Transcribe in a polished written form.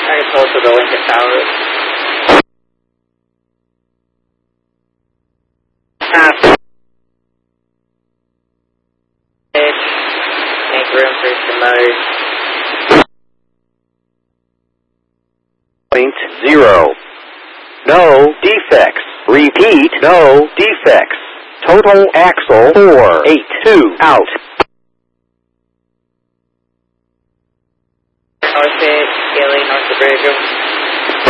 I can pull to the Lincoln Towers. Make room for some motors. 0. No defects. Repeat, no defects. Total axle 482 out. North 8, Haley, north of Bridge.